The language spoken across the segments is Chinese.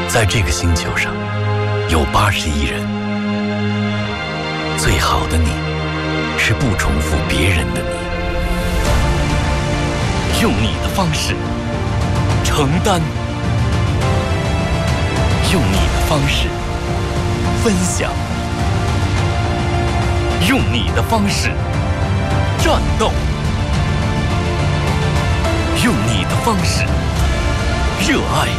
在这个星球上有80亿人，最好的你是不重复别人的你，用你的方式承担，用你的方式分享，用你的方式战斗，用你的方式热爱，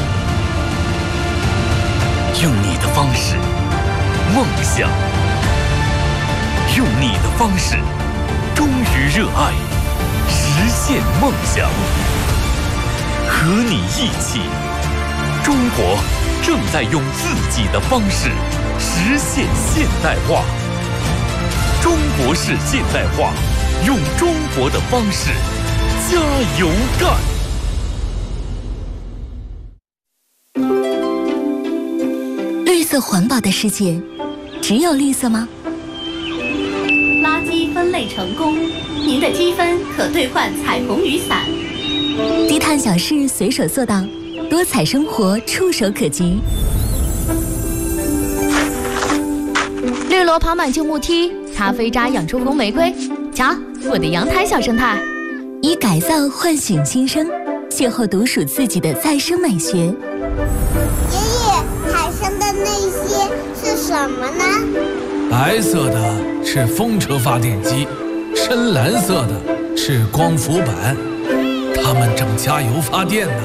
用你的方式梦想，用你的方式忠于热爱，实现梦想。和你一起，中国正在用自己的方式实现现代化。中国式现代化，用中国的方式加油干！ 绿色环保的世界，只有绿色吗？ 垃圾分类成功，您的积分可兑换彩虹雨伞。 低碳小事随手做到，多彩生活触手可及。 绿萝跑满旧木梯，咖啡渣养出红玫瑰。瞧，我的阳台小生态。 以改造唤醒新生，邂逅独属自己的再生美学。 爷爷，海上的那些是什么呢？ 白色的是风车发电机，深蓝色的是光伏板，它们正加油发电呢。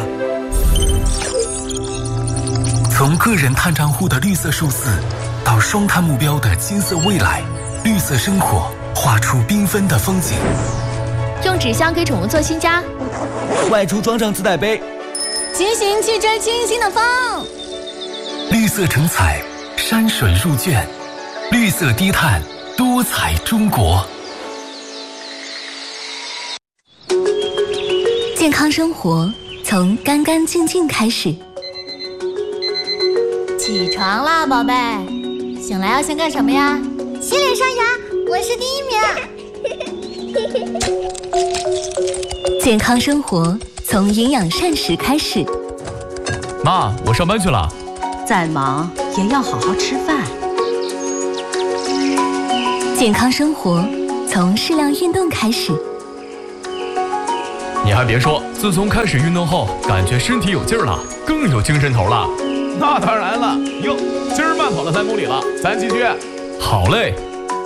从个人碳账户的绿色数字，到双碳目标的金色未来，绿色生活画出缤纷的风景。 用纸箱给宠物做新家， 外出装上自带杯， 骑行去追清新的风。 绿色成彩，山水入卷，绿色低碳，多彩中国。 健康生活从干干净净开始。 起床啦，宝贝！醒来要先干什么呀？ 洗脸刷牙，我是第1名。 健康生活从营养膳食开始。 妈，我上班去了。 再忙也要好好吃饭。 健康生活从适量运动开始。 你还别说，自从开始运动后，感觉身体有劲儿了，更有精神头了。 那当然了，哟，今儿慢跑了3公里了，咱继续。 好嘞。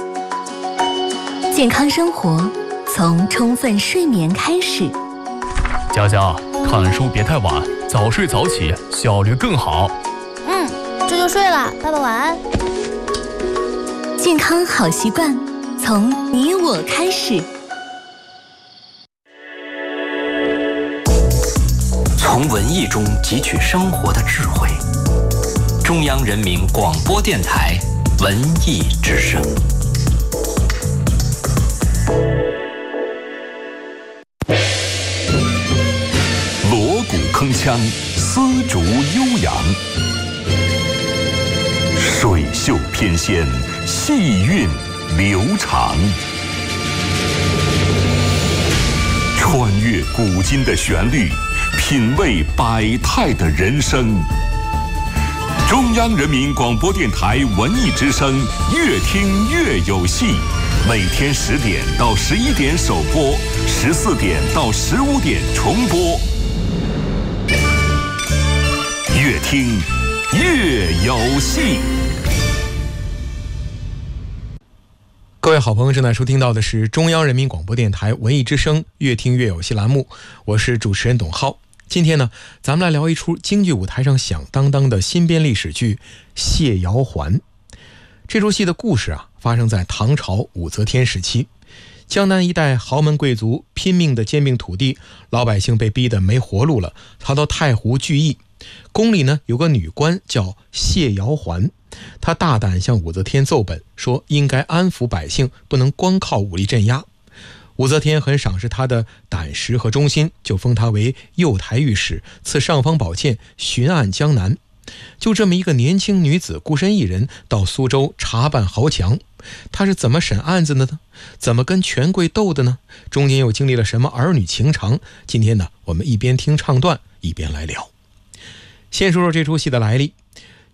健康生活从充分睡眠开始。 佳佳，看书别太晚，早睡早起，效率更好。 这就睡了，爸爸晚安。 健康好习惯从你我开始。 从文艺中汲取生活的智慧。中央人民广播电台文艺之声。锣鼓铿锵，丝竹悠扬，水袖翩跹，细韵流长。穿越古今的旋律，品味百态的人生。中央人民广播电台文艺之声，越听越有戏。每天10点到11点首播，14点到15点重播。越听越有戏。 各位好朋友，正在收听到的是中央人民广播电台文艺之声越听越有戏栏目，我是主持人董浩。今天呢，咱们来聊一出京剧舞台上响当当的新编历史剧《谢瑶环》。这出戏的故事发生在唐朝武则天时期。江南一带豪门贵族拼命的兼并土地，老百姓被逼得没活路了，逃到太湖聚义。宫里呢有个女官叫谢瑶环，她大胆向武则天奏本，说应该安抚百姓，不能光靠武力镇压。武则天很赏识她的胆识和忠心，就封她为右台御史，赐尚方宝剑，巡按江南。就这么一个年轻女子，孤身一人到苏州查办豪强，她是怎么审案子的呢？怎么跟权贵斗的呢？中间又经历了什么儿女情长？今天呢，我们一边听唱段一边来聊。先说说这出戏的来历。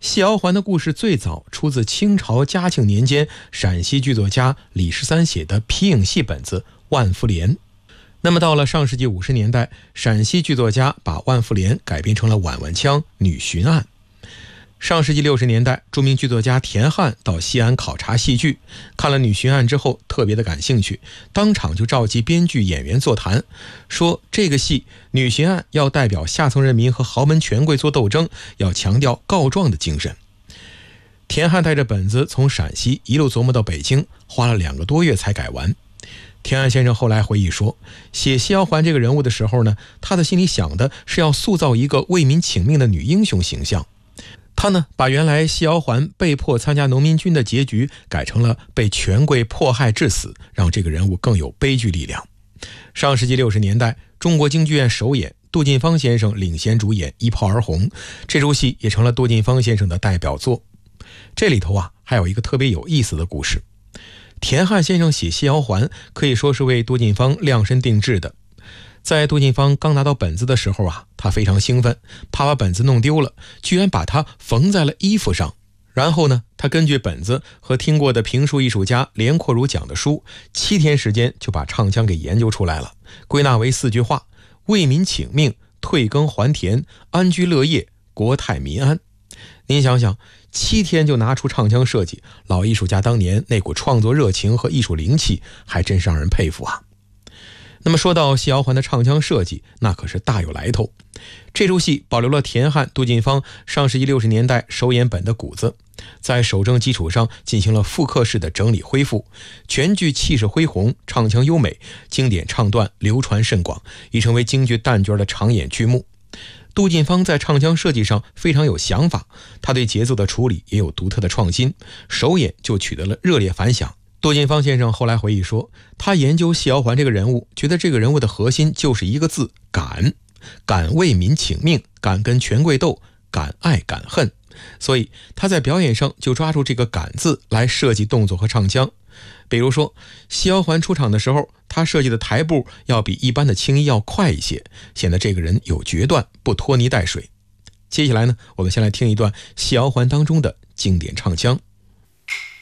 谢瑶环的故事最早出自清朝嘉庆年间陕西剧作家李十三写的皮影戏本子《万福莲》。那么到了上世纪50年代，陕西剧作家把《万福莲》改编成了晚晚腔女巡案。上世纪60年代，著名剧作家田汉到西安考察戏剧，看了女巡案之后特别的感兴趣，当场就召集编剧演员座谈，说这个戏女巡案要代表下层人民和豪门权贵做斗争，要强调告状的精神。田汉带着本子从陕西一路琢磨到北京，花了2个多月才改完。田汉先生后来回忆说，写谢瑶环这个人物的时候呢，他的心里想的是要塑造一个为民请命的女英雄形象。他呢，把原来谢瑶环被迫参加农民军的结局改成了被权贵迫害致死，让这个人物更有悲剧力量。上世纪60年代，中国京剧院首演，杜近芳先生领衔主演《一炮而红》，这出戏也成了杜近芳先生的代表作。这里头还有一个特别有意思的故事。田汉先生写谢瑶环可以说是为杜近芳量身定制的。在杜近芳刚拿到本子的时候他非常兴奋，怕把本子弄丢了，居然把它缝在了衣服上。然后呢，他根据本子和听过的评书艺术家连阔如讲的书，7天时间就把唱腔给研究出来了，归纳为4句话：为民请命，退耕还田，安居乐业，国泰民安。您想想，7天就拿出唱腔设计，老艺术家当年那股创作热情和艺术灵气还真是让人佩服啊。那么说到谢瑶环的唱腔设计，那可是大有来头。这出戏保留了田汉、杜近芳上世纪60年代首演本的骨子，在守正基础上进行了复刻式的整理恢复，全剧气势恢宏，唱腔优美，经典唱段流传甚广，已成为京剧旦角的常演剧目。杜近芳在唱腔设计上非常有想法，他对节奏的处理也有独特的创新，首演就取得了热烈反响。杜近芳先生后来回忆说，他研究谢瑶环这个人物，觉得这个人物的核心就是一个字：敢。敢为民请命，敢跟权贵斗，敢爱敢恨。所以他在表演上就抓住这个敢字来设计动作和唱腔。比如说谢瑶环出场的时候，他设计的台步要比一般的青衣要快一些，显得这个人有决断，不拖泥带水。接下来呢，我们先来听一段谢瑶环当中的经典唱腔。